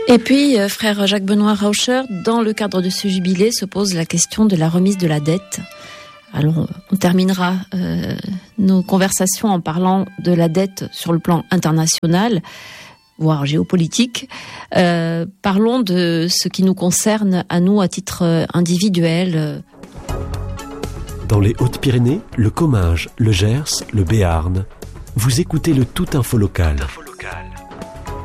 Et puis, frère Jacques-Benoît Rauscher, dans le cadre de ce jubilé, se pose la question de la remise de la dette. Alors, on terminera nos conversations en parlant de la dette sur le plan international, voire géopolitique. Parlons de ce qui nous concerne à nous à titre individuel. Dans les Hautes-Pyrénées, le Comminges, le Gers, le Béarn, vous écoutez le Tout Info Local.